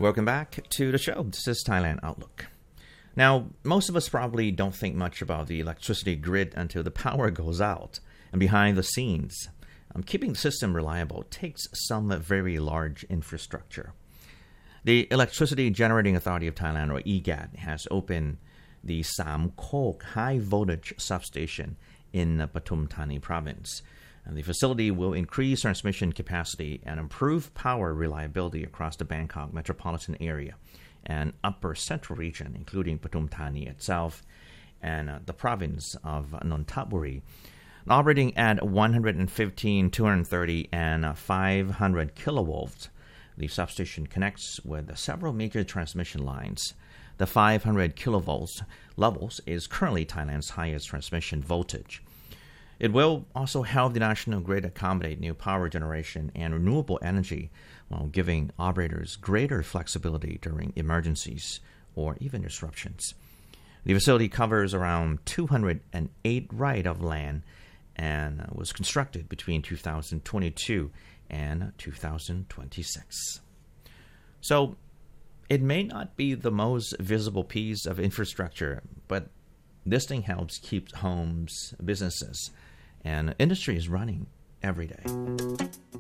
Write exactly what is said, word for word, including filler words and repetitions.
Welcome back to the show. This is Thailand Outlook. Now, most of us probably don't think much about the electricity grid until the power goes out. And behind the scenes, um, keeping the system reliable takes some very large infrastructure. The Electricity Generating Authority of Thailand, or E G A T, has opened the Sam Kok High Voltage Substation in Pathum Thani Province. And the facility will increase transmission capacity and improve power reliability across the Bangkok metropolitan area and upper central region, including Pathum Thani itself and uh, the province of Nonthaburi. Operating at one hundred fifteen, two hundred thirty, and uh, five hundred kilovolts, the substation connects with several major transmission lines. The five hundred kilovolts levels is currently Thailand's highest transmission voltage. It will also help the national grid accommodate new power generation and renewable energy while giving operators greater flexibility during emergencies or even disruptions. The facility covers around two hundred eight right of land and was constructed between two thousand twenty-two and two thousand twenty-six. So it may not be the most visible piece of infrastructure, but this thing helps keep homes, businesses, and industry is running every day.